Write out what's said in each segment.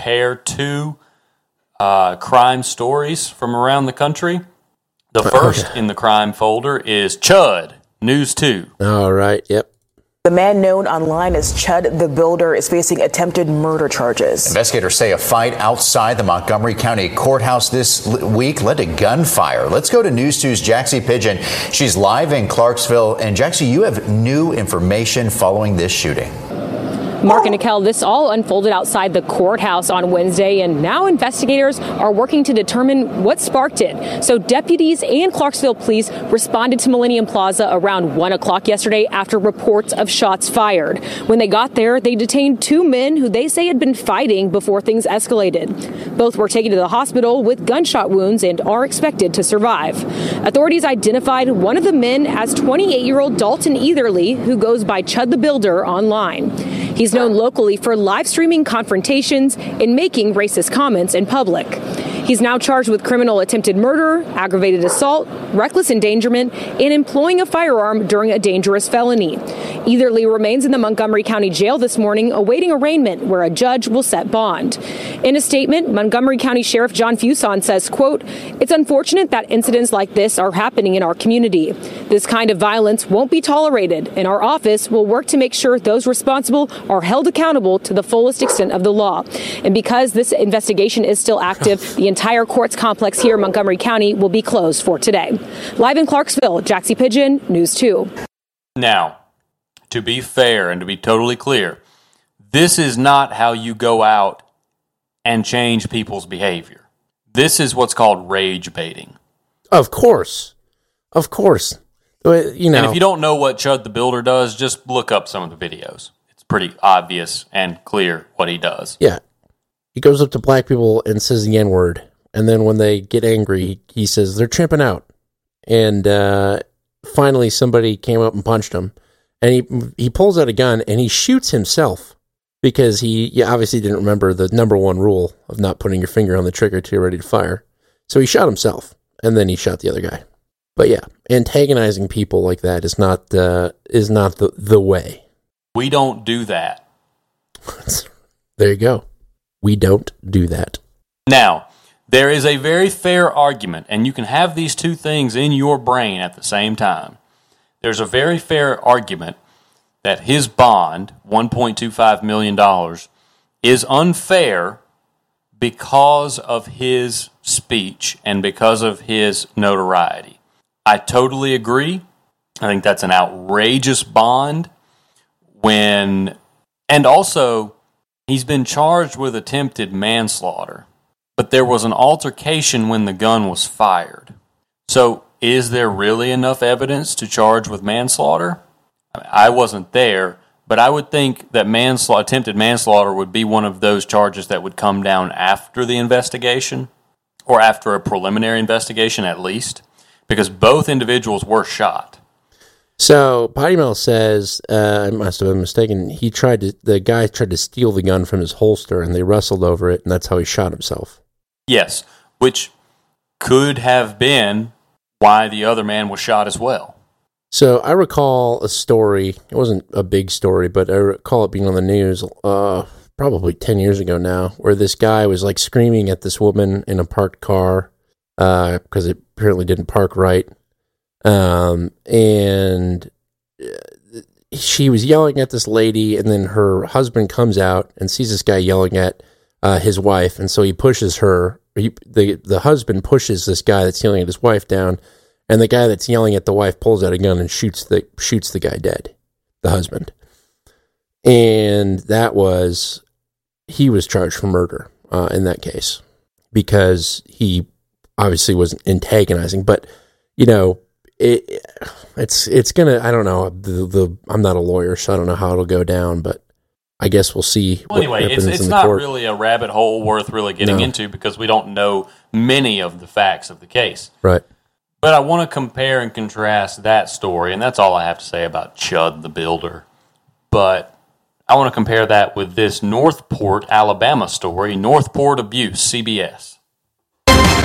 compare two crime stories from around the country. The first in the crime folder is Chud, News 2. All right, yep. The man known online as Chud the Builder is facing attempted murder charges. Investigators say a fight outside the Montgomery County Courthouse this week led to gunfire. Let's go to News 2's Jaxie Pigeon. She's live in Clarksville. And Jaxie, you have new information following this shooting. Mark and Nicole, this all unfolded outside the courthouse on Wednesday, and now investigators are working to determine what sparked it. So deputies and Clarksville police responded to Millennium Plaza around 1 o'clock yesterday after reports of shots fired. When they got there, they detained two men who they say had been fighting before things escalated. Both were taken to the hospital with gunshot wounds and are expected to survive. Authorities identified one of the men as 28-year-old Dalton Etherly, who goes by Chud the Builder online. He's known locally for live streaming confrontations and making racist comments in public. He's now charged with criminal attempted murder, aggravated assault, reckless endangerment, and employing a firearm during a dangerous felony. Etherly remains in the Montgomery County Jail this morning, awaiting arraignment where a judge will set bond. In a statement, Montgomery County Sheriff John Fuson says, quote, "It's unfortunate that incidents like this are happening in our community. This kind of violence won't be tolerated, and our office will work to make sure those responsible are held accountable to the fullest extent of the law." And because this investigation is still active, the entire courts complex here in Montgomery County will be closed for today. Live in Clarksville, Jaxie Pigeon, News 2. Now, to be fair and to be totally clear, this is not how you go out and change people's behavior. This is what's called rage baiting. Of course. Of course. You know. And if you don't know what Chud the Builder does, just look up some of the videos. It's pretty obvious and clear what he does. Yeah. He goes up to black people and says the N-word. And then when they get angry, he says they're tripping out. And finally somebody came up and punched him. And he pulls out a gun and he shoots himself because he obviously didn't remember the number one rule of not putting your finger on the trigger till you're ready to fire. So he shot himself and then he shot the other guy. But yeah, antagonizing people like that is not the way. We don't do that. There you go. We don't do that. Now, there is a very fair argument, and you can have these two things in your brain at the same time. There's a very fair argument that his bond, $1.25 million, is unfair because of his speech and because of his notoriety. I totally agree. I think that's an outrageous bond. And also, he's been charged with attempted manslaughter, but there was an altercation when the gun was fired. So, is there really enough evidence to charge with manslaughter? I wasn't there, but I would think that attempted manslaughter would be one of those charges that would come down after the investigation, or after a preliminary investigation at least, because both individuals were shot. So, Potty Mouth says, I must have been mistaken, the guy tried to steal the gun from his holster, and they wrestled over it, and that's how he shot himself. Yes, which could have been why the other man was shot as well. So, I recall a story, it wasn't a big story, but I recall it being on the news, probably 10 years ago now, where this guy was like screaming at this woman in a parked car, because it apparently didn't park right. And she was yelling at this lady, and then her husband comes out and sees this guy yelling at his wife, and so he pushes her. The husband pushes this guy that's yelling at his wife down, and the guy that's yelling at the wife pulls out a gun and shoots the guy dead, the husband. And he was charged for murder in that case because he obviously was antagonizing, but you know. It's gonna, I don't know, I'm not a lawyer, so I don't know how it'll go down, but I guess we'll see. Well, anyway, it's not really a rabbit hole worth really getting into because we don't know many of the facts of the case. Right. But I want to compare and contrast that story, and that's all I have to say about Chud the Builder. But I want to compare that with this Northport, Alabama story, Northport abuse, CBS.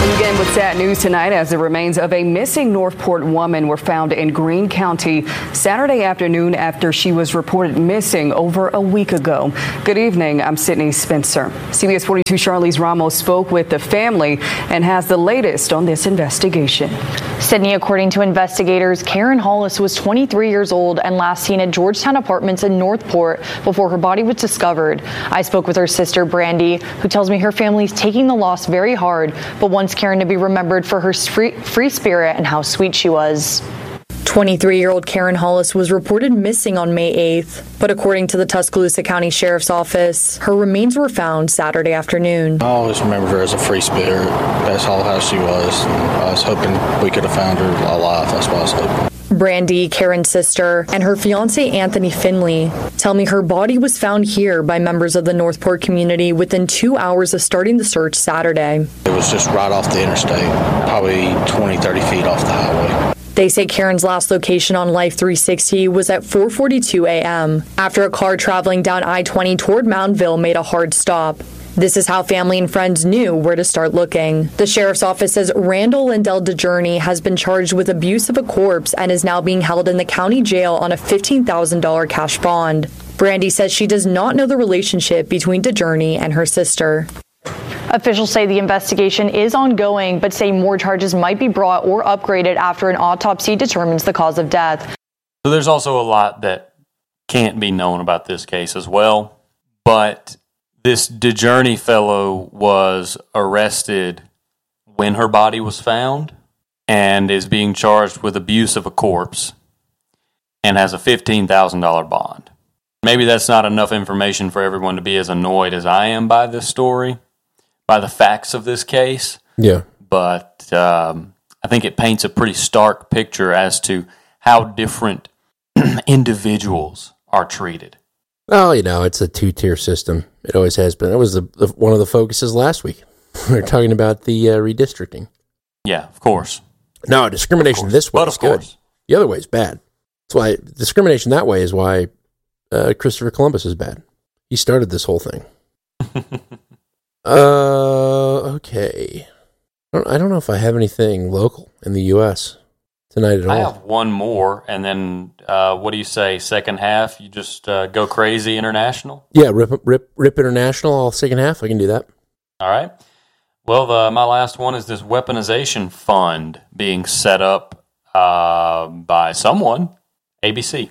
We begin with sad news tonight as the remains of a missing Northport woman were found in Greene County Saturday afternoon after she was reported missing over a week ago. Good evening. I'm Sydney Spencer. CBS 42 Charlize Ramos spoke with the family and has the latest on this investigation. Sydney, according to investigators, Karen Hollis was 23 years old and last seen at Georgetown Apartments in Northport before her body was discovered. I spoke with her sister, Brandy, who tells me her family's taking the loss very hard, but wants Karen to be remembered for her free spirit and how sweet she was. 23-year-old Karen Hollis was reported missing on May 8th, but according to the Tuscaloosa County Sheriff's Office, her remains were found Saturday afternoon. I always remember her as a free spirit. That's all how she was. I was hoping we could have found her alive. That's what I was hoping. Brandy, Karen's sister, and her fiancé Anthony Finley tell me her body was found here by members of the Northport community within 2 hours of starting the search Saturday. It was just right off the interstate, probably 20, 30 feet off the highway. They say Karen's last location on Life 360 was at 4:42 a.m. after a car traveling down I-20 toward Moundville made a hard stop. This is how family and friends knew where to start looking. The sheriff's office says Randall Lindell DeJourney has been charged with abuse of a corpse and is now being held in the county jail on a $15,000 cash bond. Brandy says she does not know the relationship between DeJourney and her sister. Officials say the investigation is ongoing, but say more charges might be brought or upgraded after an autopsy determines the cause of death. So there's also a lot that can't be known about this case as well, but this DeJourney fellow was arrested when her body was found and is being charged with abuse of a corpse and has a $15,000 bond. Maybe that's not enough information for everyone to be as annoyed as I am by this story, by the facts of this case. Yeah. But I think it paints a pretty stark picture as to how different individuals are treated. Well, it's a two-tier system. It always has been. That was one of the focuses last week. We were talking about the redistricting. Yeah, of course. No, discrimination this way is good. The other way is bad. That's why discrimination that way is why Christopher Columbus is bad. He started this whole thing. Okay. I don't know if I have anything local in the U.S. tonight at all. I have one more, and then what do you say, second half? You just go crazy international? Yeah, rip international, all second half. I can do that. All right. Well, my last one is this weaponization fund being set up by someone, ABC.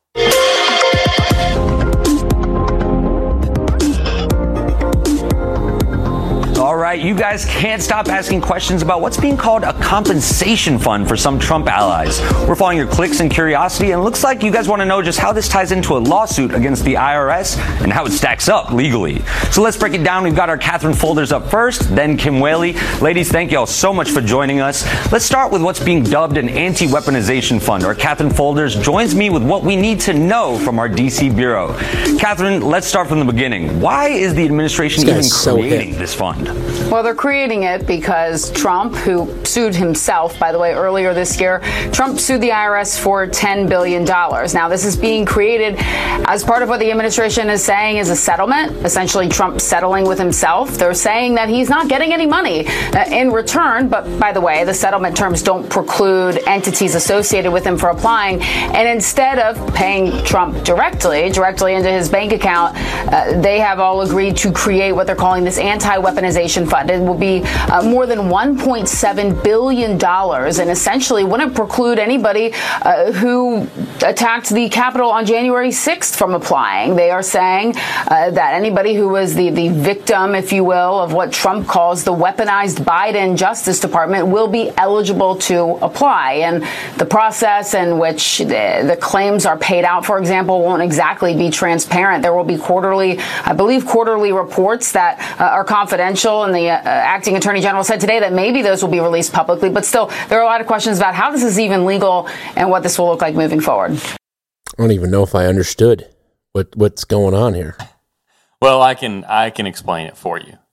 All right, you guys can't stop asking questions about what's being called a compensation fund for some Trump allies. We're following your clicks and curiosity, and it looks like you guys want to know just how this ties into a lawsuit against the IRS and how it stacks up legally. So let's break it down. We've got our Catherine Folders up first, then Kim Whaley. Ladies, thank you all so much for joining us. Let's start with what's being dubbed an anti-weaponization fund. Our Catherine Folders joins me with what we need to know from our D.C. Bureau. Catherine, let's start from the beginning. Why is the administration even creating this fund? Well, they're creating it because Trump, who sued himself, by the way, earlier this year, Trump sued the IRS for $10 billion. Now, this is being created as part of what the administration is saying is a settlement, essentially Trump settling with himself. They're saying that he's not getting any money in return. But by the way, the settlement terms don't preclude entities associated with him for applying. And instead of paying Trump directly into his bank account, they have all agreed to create what they're calling this anti-weaponization fund. It will be more than $1.7 billion and essentially wouldn't preclude anybody who attacked the Capitol on January 6th from applying. They are saying that anybody who was the victim, if you will, of what Trump calls the weaponized Biden Justice Department will be eligible to apply. And the process in which the claims are paid out, for example, won't exactly be transparent. There will be quarterly reports that are confidential, and the acting attorney general said today that maybe those will be released publicly. But still, there are a lot of questions about how this is even legal and what this will look like moving forward. I don't even know if I understood what's going on here. Well, I can explain it for you,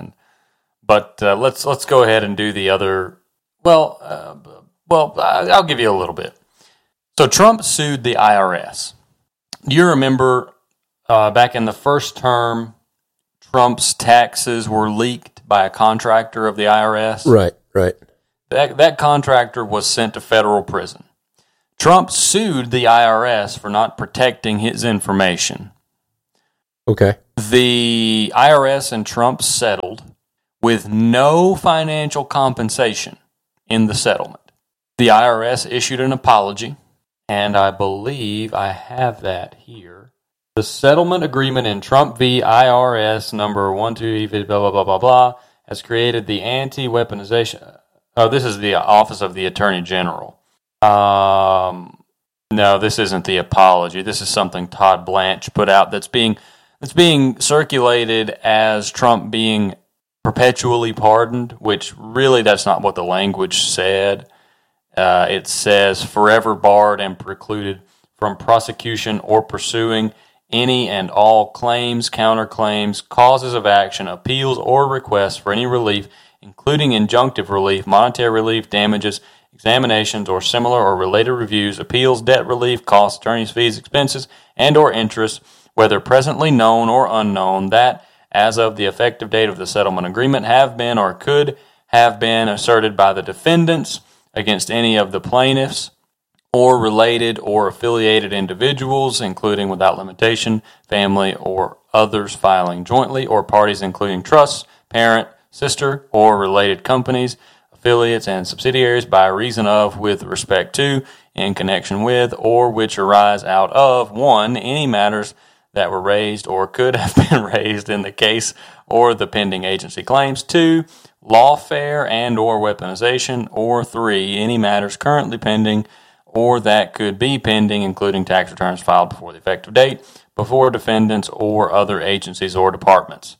but let's go ahead and do the other. Well, I'll give you a little bit. So Trump sued the IRS. Do you remember back in the first term, Trump's taxes were leaked by a contractor of the IRS? Right. Right. That contractor was sent to federal prison. Trump sued the IRS for not protecting his information. Okay. The IRS and Trump settled with no financial compensation in the settlement. The IRS issued an apology, and I believe I have that here. The settlement agreement in Trump v. IRS number 12 blah, blah, blah, blah, blah, has created the anti-weaponization. Oh, this is the Office of the Attorney General. No, this isn't the apology. This is something Todd Blanche put out that's being circulated as Trump being perpetually pardoned, which really that's not what the language said. It says forever barred and precluded from prosecution or pursuing any and all claims, counterclaims, causes of action, appeals, or requests for any relief, including injunctive relief, monetary relief, damages, examinations, or similar or related reviews, appeals, debt relief, costs, attorney's fees, expenses, and or interest, whether presently known or unknown, that, as of the effective date of the settlement agreement, have been or could have been asserted by the defendants against any of the plaintiffs or related or affiliated individuals, including without limitation, family or others filing jointly, or parties including trusts, parent, sister, or related companies, affiliates, and subsidiaries by reason of, with respect to, in connection with, or which arise out of, 1, any matters that were raised or could have been raised in the case or the pending agency claims, 2, lawfare and or weaponization, or 3, any matters currently pending or that could be pending, including tax returns filed before the effective date, before defendants or other agencies or departments.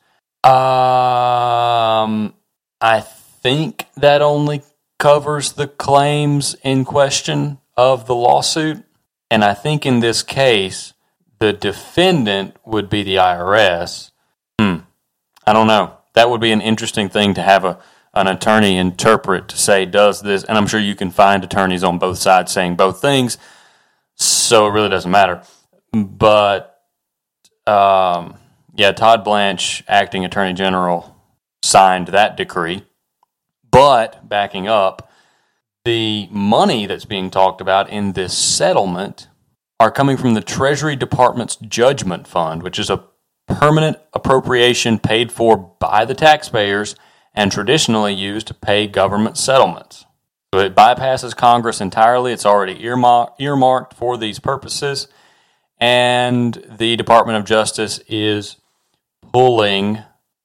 I think that only covers the claims in question of the lawsuit, and I think in this case, the defendant would be the IRS. I don't know. That would be an interesting thing to have an attorney interpret to say, does this, and I'm sure you can find attorneys on both sides saying both things, so it really doesn't matter. But, Todd Blanche, acting attorney general, signed that decree. But, backing up, the money that's being talked about in this settlement are coming from the Treasury Department's Judgment Fund, which is a permanent appropriation paid for by the taxpayers and traditionally used to pay government settlements. So it bypasses Congress entirely. It's already earmarked for these purposes, and the Department of Justice is pulling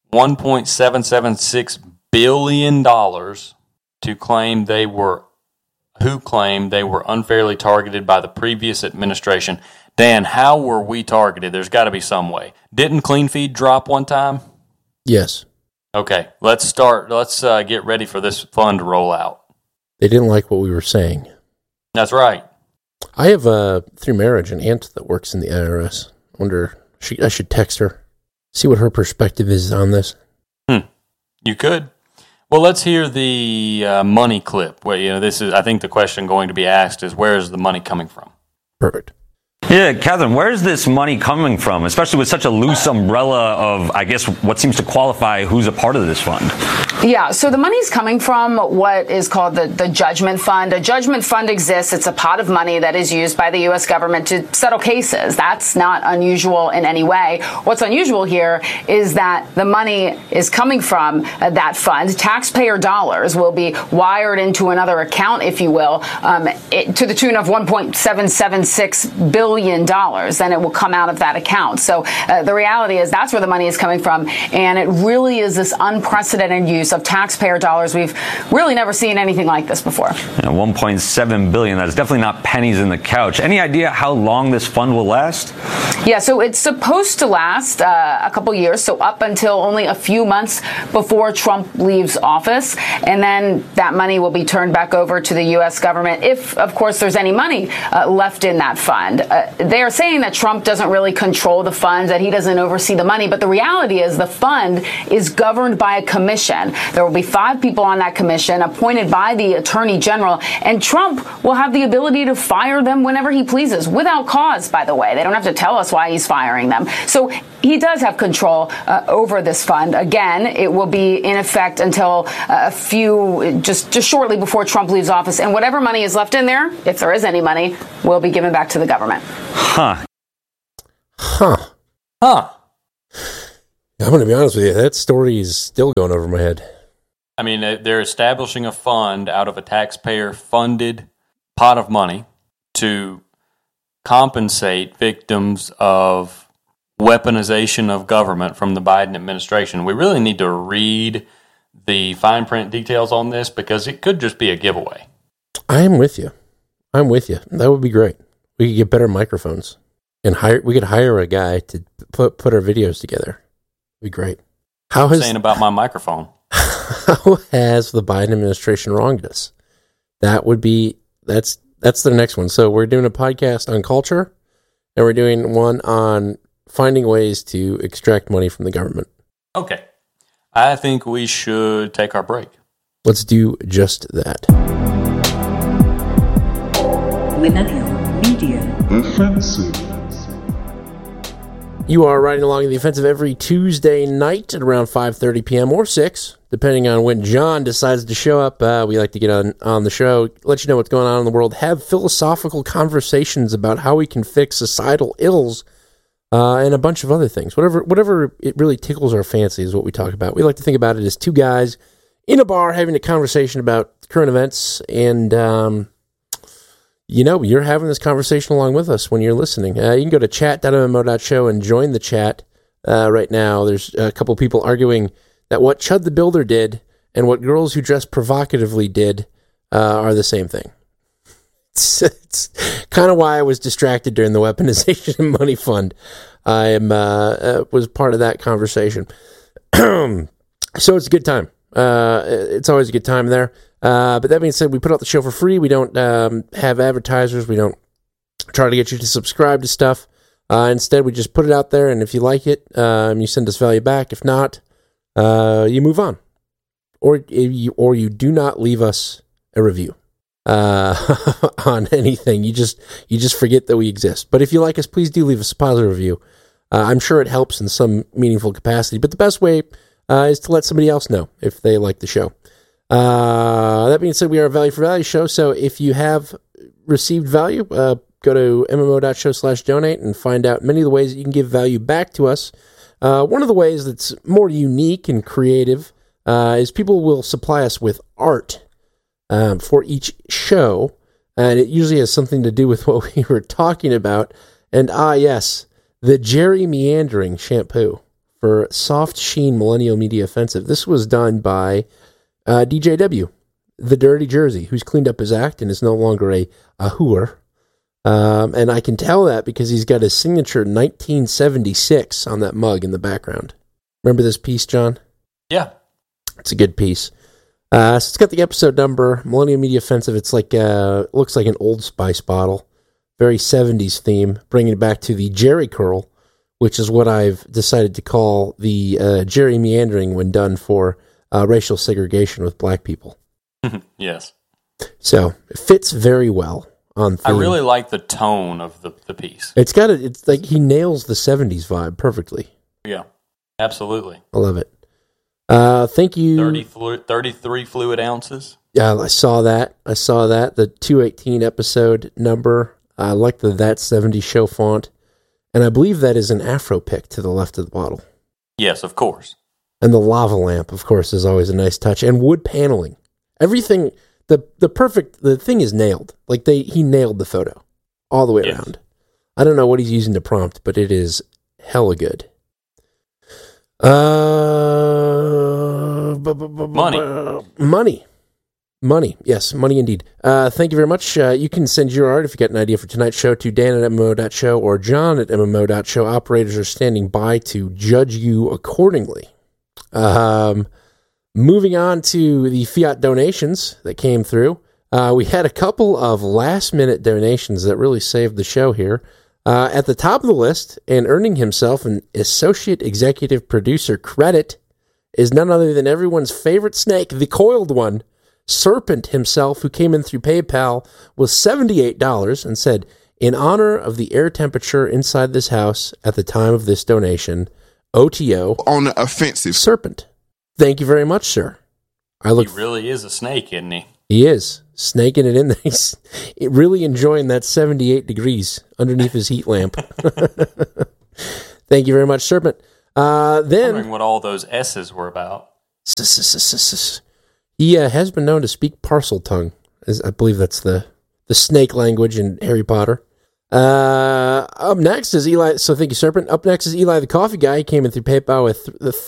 $1.776 billion to claim they were unfairly targeted by the previous administration. Dan, how were we targeted? There's got to be some way. Didn't Clean Feed drop one time? Yes. Okay, let's start. Let's get ready for this fund to roll out. They didn't like what we were saying. That's right. I have, through marriage, an aunt that works in the IRS. I wonder, I should text her, see what her perspective is on this. You could. Well, let's hear the money clip. Where this is. I think the question going to be asked is, where is the money coming from? Perfect. Yeah, Catherine, where is this money coming from, especially with such a loose umbrella of, I guess, what seems to qualify who's a part of this fund? Yeah, so the money's coming from what is called the Judgment Fund. A Judgment Fund exists. It's a pot of money that is used by the U.S. government to settle cases. That's not unusual in any way. What's unusual here is that the money is coming from that fund. Taxpayer dollars will be wired into another account, if you will, to the tune of $1.776 billion. Then it will come out of that account. So the reality is that's where the money is coming from. And it really is this unprecedented use of taxpayer dollars. We've really never seen anything like this before. $1.7 billion. That's definitely not pennies in the couch. Any idea how long this fund will last? Yeah, so it's supposed to last a couple years, so up until only a few months before Trump leaves office. And then that money will be turned back over to the U.S. government if, of course, there's any money left in that fund. They are saying that Trump doesn't really control the funds, that he doesn't oversee the money. But the reality is the fund is governed by a commission. There will be 5 people on that commission appointed by the Attorney General, and Trump will have the ability to fire them whenever he pleases, without cause, by the way. They don't have to tell us why he's firing them. So he does have control over this fund. Again, it will be in effect until just shortly before Trump leaves office. And whatever money is left in there, if there is any money, will be given back to the government. I'm going to be honest with you. That story is still going over my head. I mean, they're establishing a fund out of a taxpayer-funded pot of money to compensate victims of weaponization of government from the Biden administration. We really need to read the fine print details on this because it could just be a giveaway. I am with you. That would be great. We could get better microphones and we could hire a guy to put our videos together. It'd be great. What are you saying about my microphone? How has the Biden administration wronged us? That's the next one. So we're doing a podcast on culture, and we're doing one on finding ways to extract money from the government. Okay. I think we should take our break. Let's do just that. Millennial Media Offensive. You are riding along in the offensive every Tuesday night at around 5:30 p.m. or 6, depending on when John decides to show up. We like to get on the show, let you know what's going on in the world, have philosophical conversations about how we can fix societal ills, and a bunch of other things. Whatever it really tickles our fancy is what we talk about. We like to think about it as two guys in a bar having a conversation about current events, and you're having this conversation along with us when you're listening. You can go to chat.mmo.show and join the chat right now. There's a couple people arguing that what Chud the Builder did and what girls who dress provocatively did are the same thing. It's kind of why I was distracted during the weaponization and money fund. I was part of that conversation. So it's a good time. It's always a good time there. But that being said, we put out the show for free. We don't have advertisers. We don't try to get you to subscribe to stuff. Instead, we just put it out there, and if you like it, you send us value back. If not, you move on. Or you do not leave us a review on anything. You just forget that we exist. But if you like us, please do leave us a positive review. I'm sure it helps in some meaningful capacity. But the best way is to let somebody else know if they like the show. That being said, we are a value for value show. So if you have received value, go to mmo.show/donate and find out many of the ways that you can give value back to us. One of the ways that's more unique and creative is people will supply us with art for each show, and it usually has something to do with what we were talking about. And yes, the Jerry Meandering shampoo for Soft Sheen Millennial Media Offensive. This was done by DJW, the Dirty Jersey, who's cleaned up his act and is no longer a hooer. And I can tell that because he's got his signature 1976 on that mug in the background. Remember this piece, John? Yeah. It's a good piece. So it's got the episode number, Millennial Media Offensive. It's like, looks like an Old Spice bottle. Very 70s theme, bringing it back to the Jerry curl, which is what I've decided to call the Jerry Meandering when done for racial segregation with black people. Yes. So it fits very well on theme. I really like the tone of the piece. It's like he nails the 70s vibe perfectly. Yeah, absolutely. I love it. Thank you. 33 fluid ounces. Yeah, I saw that. The 218 episode number. I like the That 70s Show font. And I believe that is an Afro pick to the left of the bottle. Yes, of course. And the lava lamp, of course, is always a nice touch. And wood paneling. Everything, the thing is nailed. Like he nailed the photo all the way around. I don't know what he's using to prompt, but it is hella good. Money. Yes, money indeed. Thank you very much. You can send your art if you got an idea for tonight's show to Dan@MMO.show or John at MMO.show. Operators are standing by to judge you accordingly. Moving on to the fiat donations that came through. We had a couple of last-minute donations that really saved the show here. At the top of the list, and earning himself an associate executive producer credit, is none other than everyone's favorite snake, the coiled one, Serpent himself, who came in through PayPal with $78 and said, in honor of the air temperature inside this house at the time of this donation, OTO on the offensive. Serpent. Thank you very much, sir. He really is a snake, isn't he? He is snaking it in there. He's really enjoying that 78 degrees underneath his heat lamp. Thank you very much, Serpent. Then wondering what all those S's were about. He has been known to speak parcel tongue. I believe that's the snake language in Harry Potter. Up next is Eli. So thank you, Serpent. Up next is Eli the Coffee Guy. He came in through PayPal with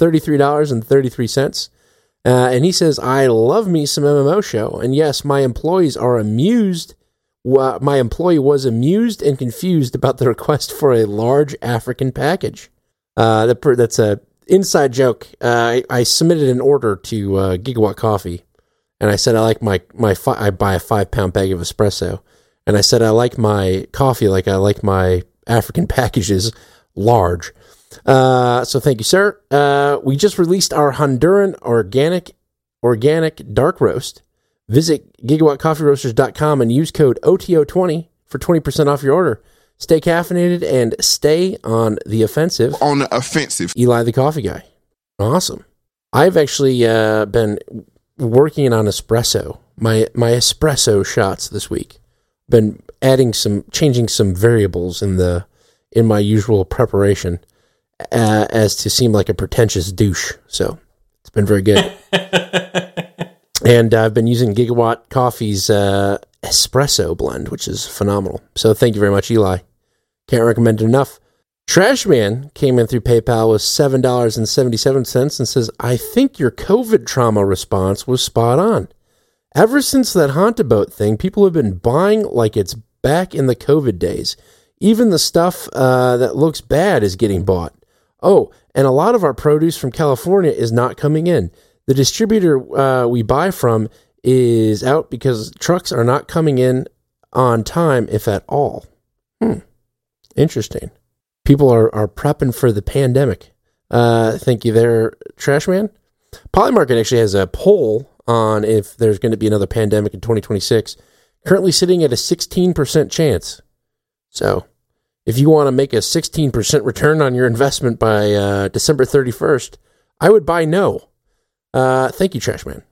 $33.33. And he says, I love me some MMO show. And yes, my employees are amused. My employee was amused and confused about the request for a large African package. That's a inside joke. I submitted an order to Gigawatt Coffee. And I said, I like I buy a 5-pound bag of espresso. And I said, I like my coffee like I like my African packages large. So thank you, sir. We just released our Honduran organic dark roast. Visit gigawattcoffeeroasters.com and use code OTO20 for 20% off your order. Stay caffeinated and stay on the offensive. On the offensive. Eli the Coffee Guy. Awesome. I've actually been working on espresso, my espresso shots this week. Been changing some variables in my usual preparation as to seem like a pretentious douche. So it's been very good. And I've been using Gigawatt Coffee's espresso blend, which is phenomenal. So thank you very much, Eli. Can't recommend it enough. Trashman came in through PayPal with $7.77 and says, I think your COVID trauma response was spot on. Ever since that Haunted Boat thing, people have been buying like it's back in the COVID days. Even the stuff that looks bad is getting bought. Oh, and a lot of our produce from California is not coming in. The distributor we buy from is out because trucks are not coming in on time, if at all. Interesting. People are prepping for the pandemic. Thank you there, Trashman. Polymarket actually has a poll on if there's going to be another pandemic in 2026. Currently sitting at a 16% chance. So if you want to make a 16% return on your investment by December 31st, I would buy no. Thank you, Trashman.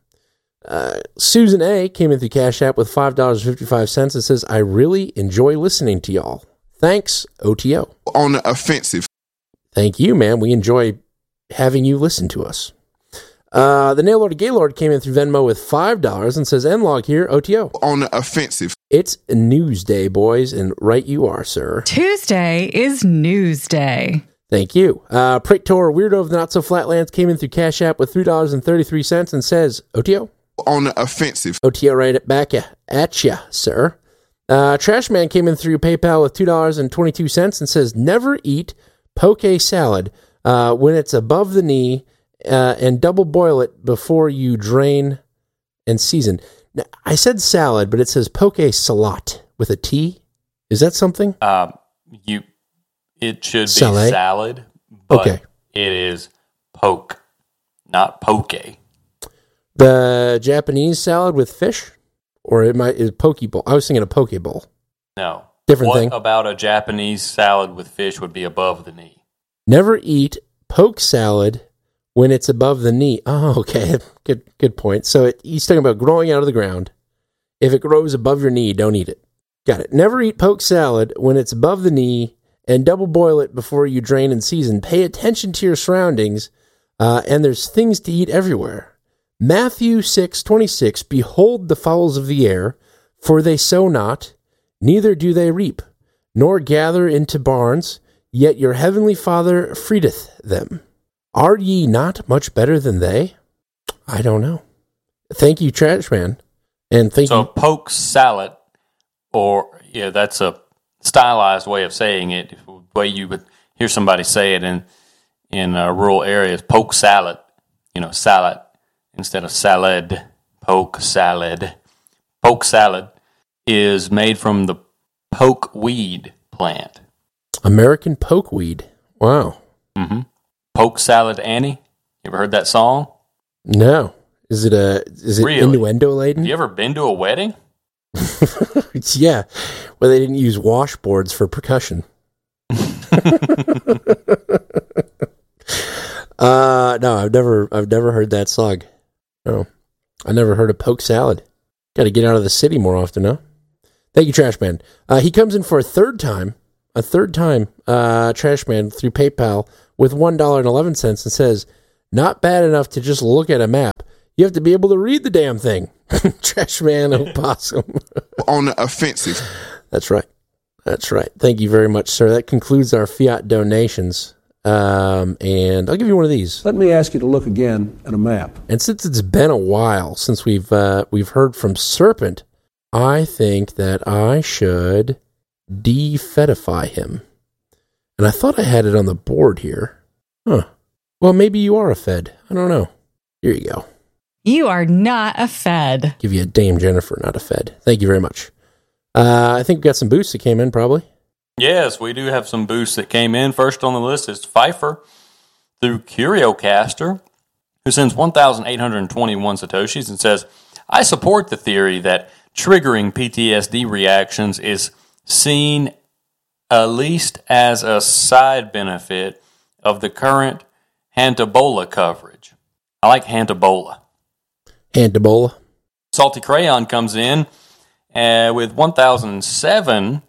Susan A. came in through Cash App with $5.55 and says, I really enjoy listening to y'all. Thanks, OTO. On the offensive. Thank you, man. We enjoy having you listen to us. The Nail Lord Gaylord came in through Venmo with $5 and says, Nlog here, OTO. On the offensive. It's Newsday, boys, and right you are, sir. Tuesday is Newsday. Thank you. Praetor Weirdo of the Not So Flatlands came in through Cash App with $3.33 and says, OTO. On the offensive. OTO right back at ya, sir. Trashman came in through PayPal with $2.22 and says, never eat poke salad when it's above the knee and double boil it before you drain and season. Now, I said salad, but it says poke salat with a T. Is that something? It should be salad, but it is poke, not poke. The Japanese salad with fish? Or is poke bowl? I was thinking a poke bowl. No. Different thing. What about a Japanese salad with fish would be above the knee? Never eat poke salad when it's above the knee. Oh, okay. Good point. So he's talking about growing out of the ground. If it grows above your knee, don't eat it. Got it. Never eat poke salad when it's above the knee and double boil it before you drain and season. Pay attention to your surroundings, and there's things to eat everywhere. Matthew 6:26, behold the fowls of the air, for they sow not, neither do they reap, nor gather into barns, yet your heavenly Father feedeth them. Are ye not much better than they? I don't know. Thank you, Trashman. And thank you. So poke salad, that's a stylized way of saying it. The way you would hear somebody say it in rural areas, poke salad, salad. Instead of salad, poke salad. Poke salad is made from the pokeweed plant. American pokeweed. Wow. Mm-hmm. Poke salad Annie. You You ever heard that song? No. Is it Really? innuendo laden? Have you ever been to a wedding? Yeah, where they didn't use washboards for percussion. No, I've never heard that song. No, I never heard of Poke Salad. Got to get out of the city more often, huh? Thank you, Trash Man. He comes in for a third time, Trash Man through PayPal with $1.11 and says, "Not bad enough to just look at a map. You have to be able to read the damn thing." Trash Man Opossum. On the offensive. That's right. Thank you very much, sir. That concludes our fiat donations. And I'll give you one of these. Let me ask you to look again at a map. And since it's been a while since we've heard from Serpent, I think that I should defedify him. And I thought I had it on the board here. Huh. Well, maybe you are a Fed. I don't know. Here you go. You are not a Fed. Give you a Dame Jennifer, not a Fed. Thank you very much. I think we got some boosts that came in, probably. Yes, we do have some boosts that came in. First on the list is Pfeiffer through CurioCaster, who sends 1,821 Satoshis and says, "I support the theory that triggering PTSD reactions is seen at least as a side benefit of the current Hantabola coverage." I like Hantabola. Hantabola. Salty Crayon comes in with 1,007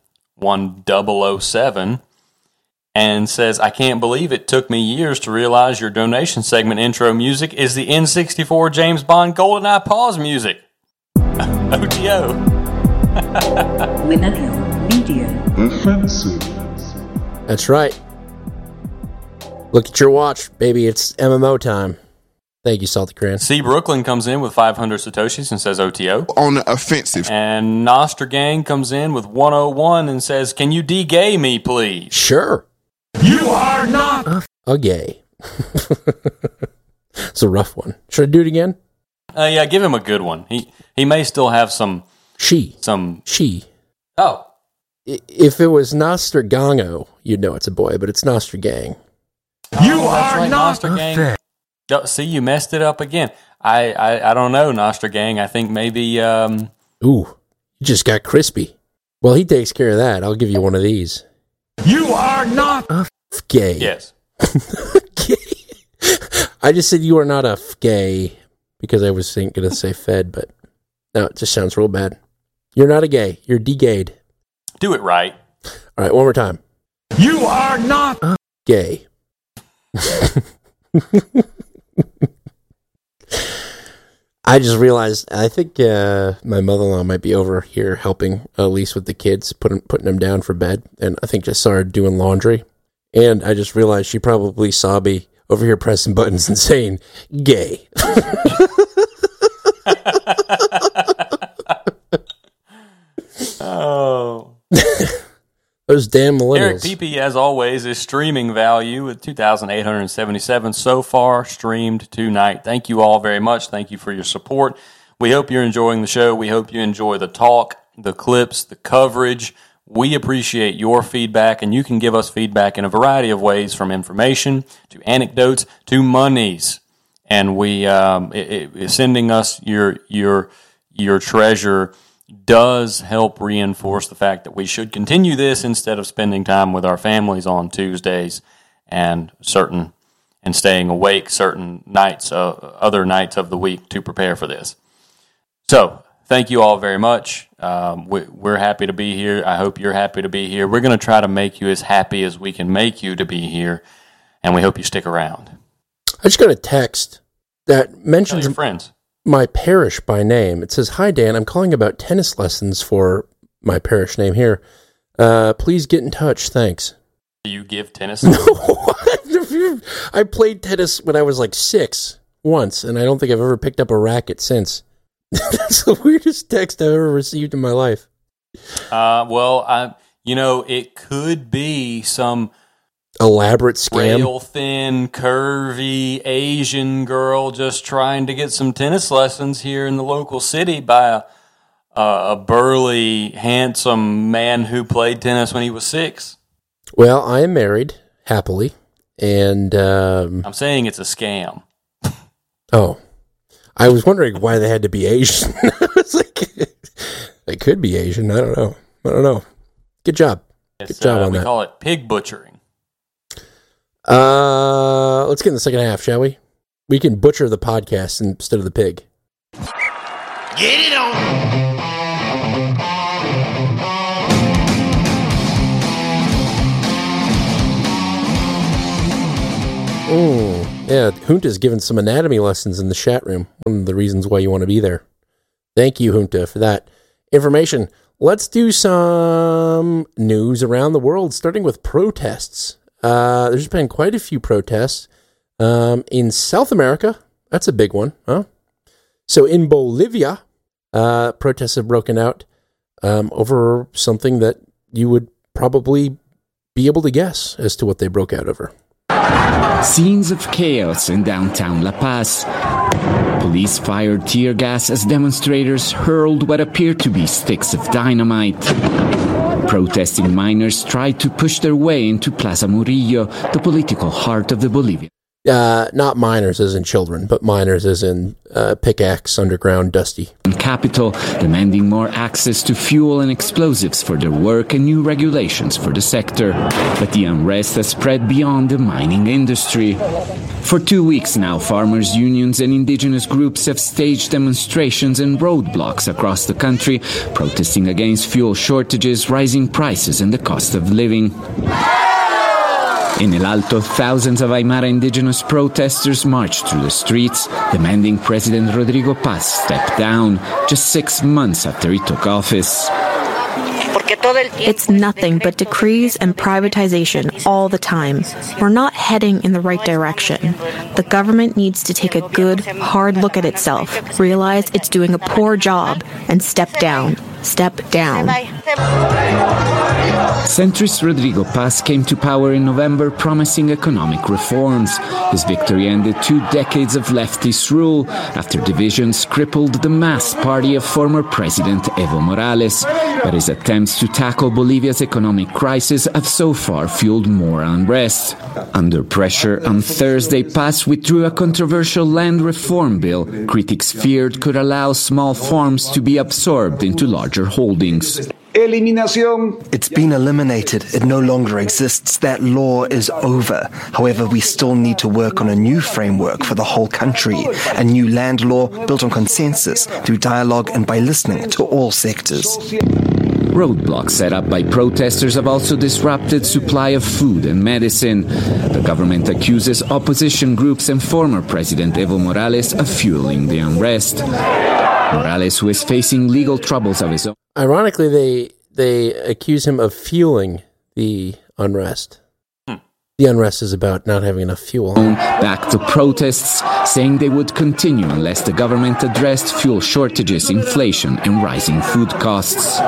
and says, "I can't believe it took me years to realize your donation segment intro music is the N64 James Bond GoldenEye pause music." OTO. Millennial Media. Offensive. That's right. Look at your watch, baby. It's MMO time. Thank you, Salty Crayon. C. Brooklyn comes in with 500 Satoshis and says OTO. On the offensive. And Noster Gang comes in with 101 and says, "Can you de-gay me, please?" Sure. You are not a gay. It's a rough one. Should I do it again? Yeah, give him a good one. He may still have some... She. Oh. If it was Noster Gango, you'd know it's a boy, but it's Noster Gang. You are right, not Noster Gang. See, you messed it up again. I don't know, Noster Gang. I think maybe... Ooh, you just got crispy. Well, he takes care of that. I'll give you one of these. You are not gay. Yes. Gay. I just said you are not a gay because I was going to say Fed, but no, it just sounds real bad. You're not a gay. You're de-gayed. Do it right. All right, one more time. You are not gay. I just realized, I think my mother-in-law might be over here helping Elise with the kids, putting them down for bed, and I think just saw her doing laundry, and I just realized she probably saw me over here pressing buttons and saying, gay. Oh. Those damn millennials. Eric PP, as always, is streaming value with 2,877 so far streamed tonight. Thank you all very much. Thank you for your support. We hope you're enjoying the show. We hope you enjoy the talk, the clips, the coverage. We appreciate your feedback, and you can give us feedback in a variety of ways, from information to anecdotes to monies. And we sending us your treasure does help reinforce the fact that we should continue this instead of spending time with our families on Tuesdays and staying awake certain nights, other nights of the week to prepare for this. So thank you all very much. We're happy to be here. I hope you're happy to be here. We're going to try to make you as happy as we can make you to be here, and we hope you stick around. I just got a text that mentions your friends. My parish by name. It says, "Hi, Dan. I'm calling about tennis lessons for my parish name here. Please get in touch. Thanks." Do you give tennis? No. I played tennis when I was like 6 once, and I don't think I've ever picked up a racket since. That's the weirdest text I've ever received in my life. It could be some elaborate scam. Rail thin, curvy Asian girl just trying to get some tennis lessons here in the local city by a burly, handsome man who played tennis when he was 6. Well, I am married, happily, and... I'm saying it's a scam. Oh, I was wondering why they had to be Asian. I was like, they could be Asian. I don't know. Good job. Good job on that. We call it pig butchering. Let's get in the second half, shall we? We can butcher the podcast instead of the pig. Get it on. Yeah, Junta's given some anatomy lessons in the chat room. One of the reasons why you want to be there. Thank you, Junta, for that information. Let's do some news around the world, starting with protests. There's been quite a few protests in South America. That's a big one, huh? So in Bolivia, protests have broken out over something that you would probably be able to guess as to what they broke out over. Scenes of chaos in downtown La Paz. Police fired tear gas as demonstrators hurled what appeared to be sticks of dynamite. Protesting miners tried to push their way into Plaza Murillo, the political heart of the Bolivian. Not miners as in children, but miners as in pickaxe, underground, dusty. Capital, demanding more access to fuel and explosives for their work and new regulations for the sector. But the unrest has spread beyond the mining industry. For 2 weeks now, farmers' unions and indigenous groups have staged demonstrations and roadblocks across the country, protesting against fuel shortages, rising prices, and the cost of living. In El Alto, thousands of Aymara indigenous protesters marched through the streets, demanding President Rodrigo Paz step down, just 6 months after he took office. It's nothing but decrees and privatization all the time. We're not heading in the right direction. The government needs to take a good, hard look at itself, realize it's doing a poor job, and step down. Step down. Centrist Rodrigo Paz came to power in November promising economic reforms. His victory ended 2 decades of leftist rule after divisions crippled the mass party of former President Evo Morales. But his attempts to tackle Bolivia's economic crisis have so far fueled more unrest. Under pressure, on Thursday, Paz withdrew a controversial land reform bill critics feared could allow small farms to be absorbed into larger holdings. It's been eliminated. It no longer exists. That law is over. However, we still need to work on a new framework for the whole country. A new land law built on consensus through dialogue and by listening to all sectors. Roadblocks set up by protesters have also disrupted supply of food and medicine. The government accuses opposition groups and former President Evo Morales of fueling the unrest. Morales, who is facing legal troubles of his own. Ironically, they accuse him of fueling the unrest. The unrest is about not having enough fuel. Back to protests, saying they would continue unless the government addressed fuel shortages, inflation, and rising food costs.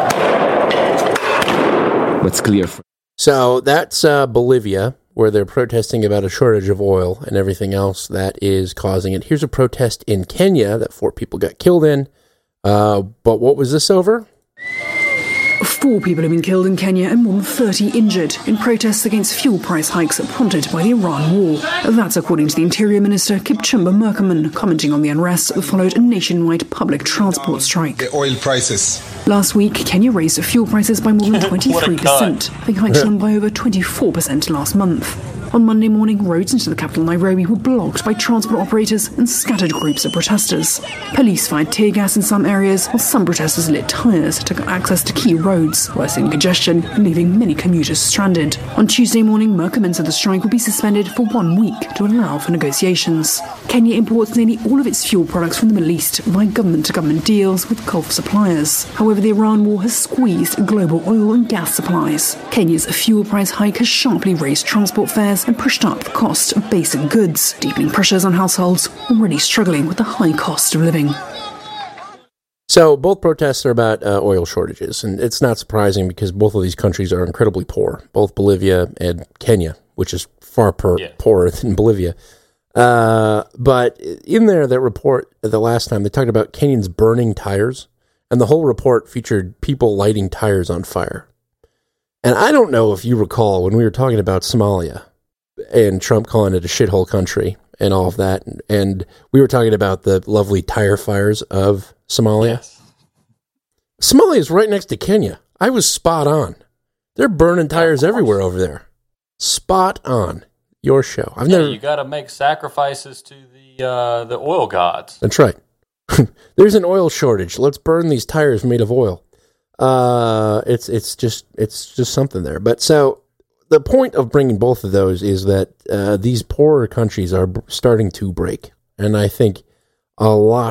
What's clear? So that's Bolivia, where they're protesting about a shortage of oil and everything else that is causing it. Here's a protest in Kenya that 4 people got killed in. But what was this over? 4 people have been killed in Kenya and more than 30 injured in protests against fuel price hikes prompted by the Iran war. That's according to the Interior Minister Kipchumba Murkomen, commenting on the unrest that followed a nationwide public transport strike. The oil prices. Last week, Kenya raised fuel prices by more than 23%. They hiked them by over 24% last month. On Monday morning, roads into the capital Nairobi were blocked by transport operators and scattered groups of protesters. Police fired tear gas in some areas, while some protesters lit tyres to get access to key roads, worsening congestion and leaving many commuters stranded. On Tuesday morning, Murkomen said the strike will be suspended for 1 week to allow for negotiations. Kenya imports nearly all of its fuel products from the Middle East via government-to-government deals with Gulf suppliers. However, the Iran war has squeezed global oil and gas supplies. Kenya's fuel price hike has sharply raised transport fares and pushed up the cost of basic goods, deepening pressures on households already struggling with the high cost of living. So both protests are about oil shortages, and it's not surprising because both of these countries are incredibly poor, both Bolivia and Kenya, which is far poorer than Bolivia. But in there, that report, the last time, they talked about Kenyans burning tires, and the whole report featured people lighting tires on fire. And I don't know if you recall when we were talking about Somalia, and Trump calling it a shithole country, and all of that. And we were talking about the lovely tire fires of Somalia. Yes. Somalia is right next to Kenya. I was spot on. They're burning tires everywhere over there. Spot on. Your show. You got to make sacrifices to the oil gods. That's right. There's an oil shortage. Let's burn these tires made of oil. It's just something there. But so the point of bringing both of those is that these poorer countries are starting to break, and I think a lot